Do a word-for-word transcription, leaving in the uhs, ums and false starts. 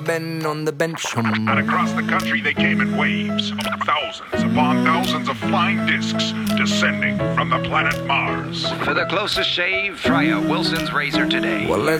Ben on the bench. Um. And across the country they came in waves, thousands upon thousands of flying discs descending from the planet Mars. For the closest shave, try a Wilson's razor today. Well, let's